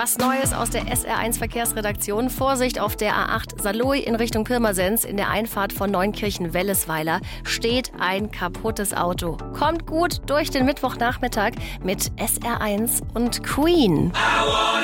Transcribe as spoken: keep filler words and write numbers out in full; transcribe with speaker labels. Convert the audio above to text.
Speaker 1: Was Neues aus der S R eins Verkehrsredaktion. Vorsicht auf der A acht Saarlouis in Richtung Pirmasens. In der Einfahrt von Neunkirchen-Wellesweiler steht ein kaputtes Auto. Kommt gut durch den Mittwochnachmittag mit S R eins und Queen.